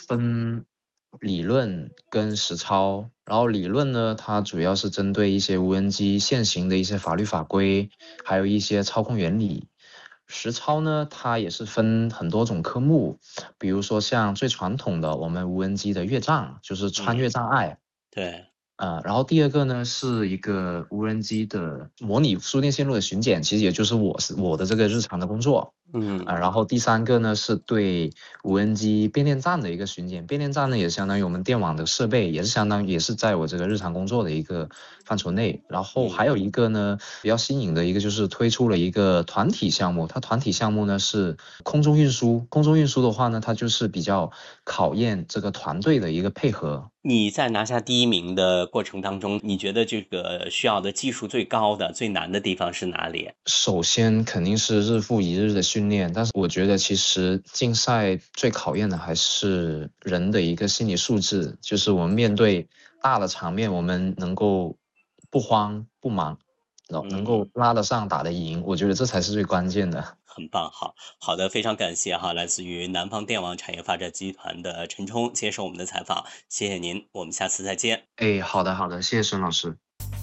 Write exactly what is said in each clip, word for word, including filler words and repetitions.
分理论跟实操。然后理论呢，它主要是针对一些无人机现行的一些法律法规，还有一些操控原理。实操呢，它也是分很多种科目，比如说像最传统的我们无人机的越障，就是穿越障碍。 嗯、对。 呃，然后第二个呢是一个无人机的模拟输电线路的巡检，其实也就是我是我的这个日常的工作。 嗯， 啊、呃，然后第三个呢是对无人机变电站的一个巡检，变电站呢也相当于我们电网的设备，也是相当于也是在我这个日常工作的一个范畴内。然后还有一个呢比较新颖的一个就是推出了一个团体项目，它团体项目呢是空中运输，空中运输的话呢，它就是比较考验这个团队的一个配合。 你在拿下第一名的过程当中，你觉得这个需要的技术最高的、最难的地方是哪里？ 首先肯定是日复一日的训练，但是我觉得其实竞赛最考验的还是人的一个心理素质，就是我们面对大的场面，我们能够不慌不忙，能够拉得上打得赢，我觉得这才是最关键的。 很棒，好好的，非常感谢哈，来自于南方电网产业發展集团的陳冲接受我们的采访，谢谢您，我们下次再见。 哎，好的好的，謝謝孫老師。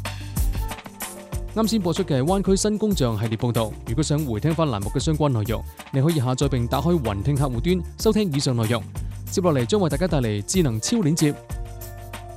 啱先播出嘅灣區新工匠系列報導，如果想回聽翻欄目嘅相關內容，你可以下載並打開雲聽客戶端收聽以上內容。接落嚟將為大家帶嚟智能超鏈接。